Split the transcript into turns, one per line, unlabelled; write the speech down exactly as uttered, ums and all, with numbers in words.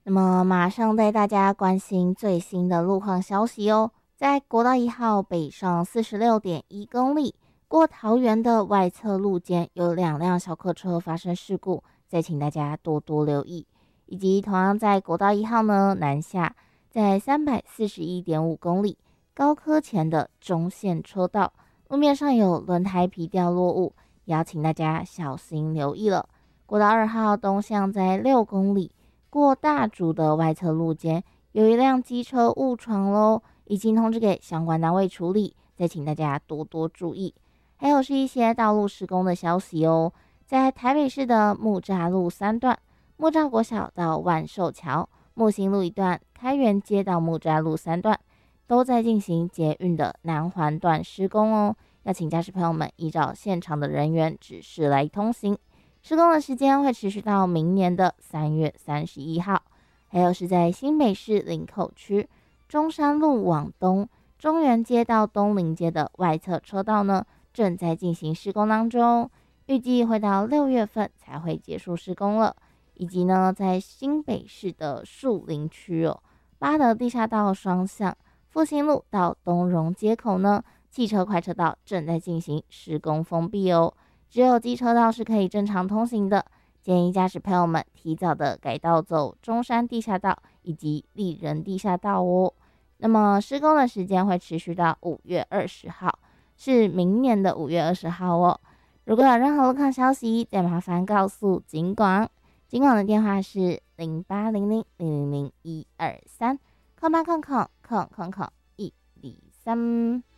那么马上带大家关心最新的路况消息哦。在国道一号北上四十六点一公里，过桃园的外侧路肩有两辆小客车发生事故，再请大家多多留意。以及同样在国道一号呢南下，在三百四十一点五公里高科前的中线车道，路面上有轮胎皮掉落物，也要请大家小心留意了。国道二号东向在六公里。过大竹的外侧路肩，有一辆机车误闯喽，已经通知给相关单位处理，再请大家多多注意。还有是一些道路施工的消息哦，在台北市的木栅路三段，木栅国小到万寿桥、木星路一段、开元街到木栅路三段，都在进行捷运的南环段施工哦，要请驾驶朋友们依照现场的人员指示来通行。施工的时间会持续到明年的三月三十一号。还有是在新北市林口区中山路往东中原街到东林街的外侧车道呢，正在进行施工当中，预计会到六月份才会结束施工了。以及呢，在新北市的树林区哦，八德地下道双向复兴路到东荣街口呢，汽车快车道正在进行施工封闭哦。只有机车道是可以正常通行的，建议驾驶朋友们提早的改道走中山地下道以及丽人地下道哦。那么施工的时间会持续到五月二十号，是明年的五月二十号哦。如果有任何路况消息，再麻烦告诉警广，警广的电话是零八零零零零零一二三，空八空空空空空一二三。